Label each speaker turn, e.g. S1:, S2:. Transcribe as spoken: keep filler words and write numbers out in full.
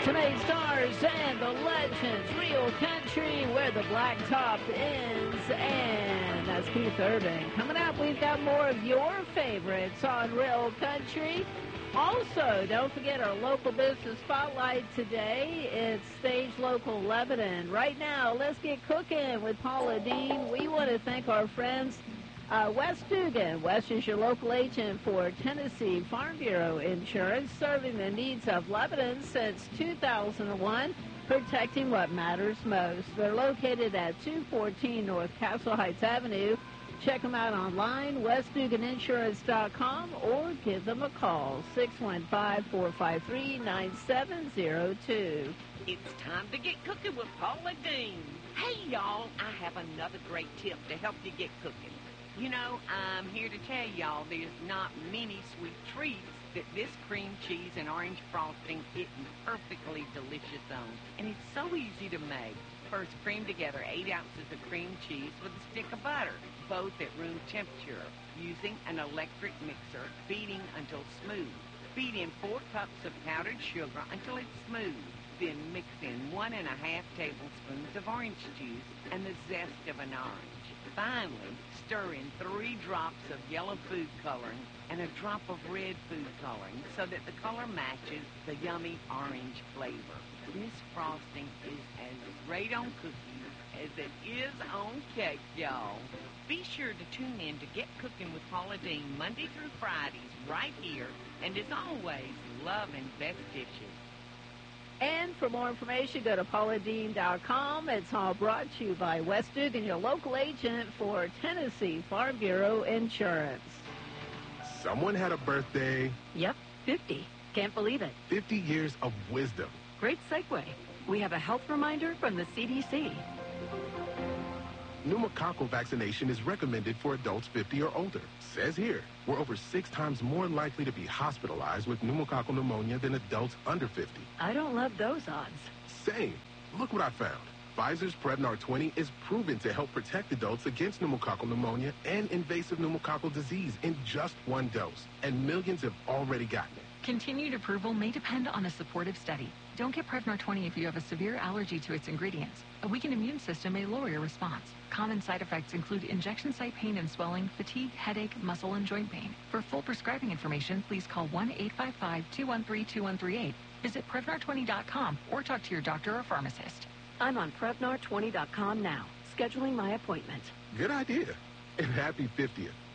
S1: Today's stars and the legends, Real Country, where the blacktop ends, and that's Keith Urban. Coming up, we've got more of your favorites on Real Country. Also, don't forget our local business spotlight today. It's Stage Local Lebanon. Right now, let's get cooking with Paula Dean. We want to thank our friends Uh, Wes Dugan. Wes is your local agent for Tennessee Farm Bureau Insurance, serving the needs of Lebanon since two thousand one, protecting what matters most. They're located at two fourteen North Castle Heights Avenue. Check them out online, wes dugan insurance dot com, or give them a call, six one five, four five three, nine seven zero two.
S2: It's time to get cooking with Paula Dean. Hey, y'all, I have another great tip to help you get cooking. You know, I'm here to tell y'all there's not many sweet treats that this cream cheese and orange frosting isn't perfectly delicious on. And it's so easy to make. First, cream together eight ounces of cream cheese with a stick of butter, both at room temperature, using an electric mixer, beating until smooth. Beat in four cups of powdered sugar until it's smooth. Then mix in one and a half tablespoons of orange juice and the zest of an orange. Finally, stir in three drops of yellow food coloring and a drop of red food coloring so that the color matches the yummy orange flavor. This frosting is as great on cookies as it is on cake, y'all. Be sure to tune in to Get Cooking with Paula Dean Monday through Fridays right here. And as always, love and best dishes.
S1: And for more information, go to paula dean dot com. It's all brought to you by Wes Dugan, your local agent for Tennessee Farm Bureau Insurance.
S3: Someone had a birthday.
S4: Yep, fifty. Can't believe it.
S3: fifty years of wisdom.
S4: Great segue. We have a health reminder from the C D C.
S3: Pneumococcal vaccination is recommended for adults fifty or older. Says here, we're over six times more likely to be hospitalized with pneumococcal pneumonia than adults under fifty.
S4: I don't love those odds.
S3: Same. Look what I found. Pfizer's Prevnar twenty is proven to help protect adults against pneumococcal pneumonia and invasive pneumococcal disease in just one dose. And millions have already gotten it.
S4: Continued approval may depend on a supportive study. Don't get Prevnar twenty if you have a severe allergy to its ingredients. A weakened immune system may lower your response. Common side effects include injection site pain and swelling, fatigue, headache, muscle, and joint pain. For full prescribing information, please call one eight five five, two one three, two one three eight. Visit Prevnar twenty dot com or talk to your doctor or pharmacist. I'm on Prevnar twenty dot com now, scheduling my appointment.
S3: Good idea. And happy fiftieth.